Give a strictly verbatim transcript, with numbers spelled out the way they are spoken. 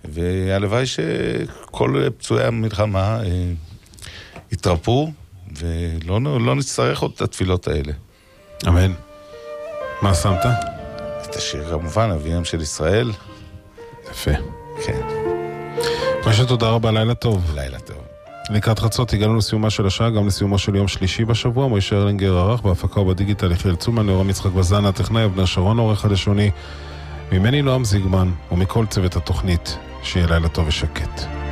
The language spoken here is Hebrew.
והלוואי שכל פצועי המלחמה יתרפו, ולא לא נצטרך עוד את התפילות האלה. אמן. מה שמת? את השיר כמובן, אביהם של ישראל. יפה. כן. משה, תודה רבה, לילה טוב. לילה טוב. לקראת חצות הגענו לסיומה של השעה, גם לסיומו של יום שלישי בשבוע. מוישה ארלינגר ערך, בהפקה ובדיגיטל יחיאל צומן, נאורם יצחק בזנה, הטכנאי אבנר שרון, עורך הלשוני. ממני נועם זיגמן, ומכל צוות התוכנית, שיהיה לילה טוב ושקט.